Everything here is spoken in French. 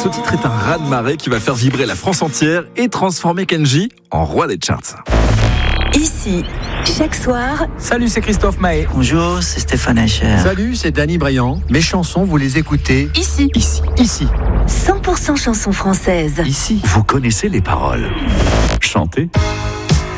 Ce titre est un raz-de-marée qui va faire vibrer la France entière et transformer Kenji en roi des charts. Ici, chaque soir. Salut, c'est Christophe Maé. Bonjour, c'est Stéphane Echer. Salut, c'est Danny Briand. Mes chansons, vous les écoutez Ici. Ici. 100% chansons françaises. Ici. Vous connaissez les paroles. Chantez.